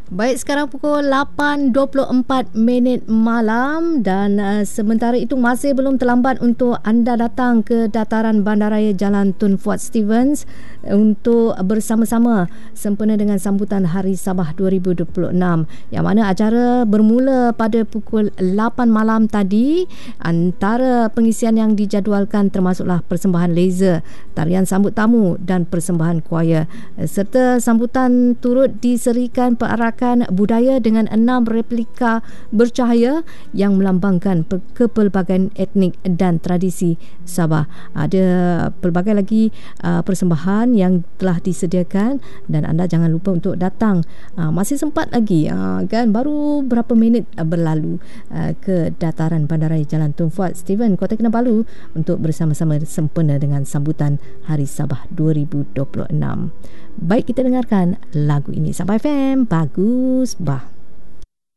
Baik, sekarang pukul 8.24 malam dan sementara itu masih belum terlambat untuk anda datang ke dataran Bandaraya Jalan Tun Fuad Stevens untuk bersama-sama sempena dengan sambutan Hari Sabah 2026, yang mana acara bermula pada pukul 8 malam tadi. Antara pengisian yang dijadualkan termasuklah persembahan laser, tarian sambut tamu dan persembahan choir, serta sambutan turut diserikan perarakan budaya dengan 6 replika bercahaya yang melambangkan kepelbagaian etnik dan tradisi Sabah. Ada pelbagai lagi persembahan yang telah disediakan dan anda jangan lupa untuk datang. Masih sempat lagi kan, baru berapa minit berlalu ke dataran Bandaraya Jalan Tun Fuad Stevens, Kota Kinabalu untuk bersama-sama sempena dengan sambutan Hari Sabah 2026. Baik, kita dengarkan lagu ini. Sabah FM, bagus bah.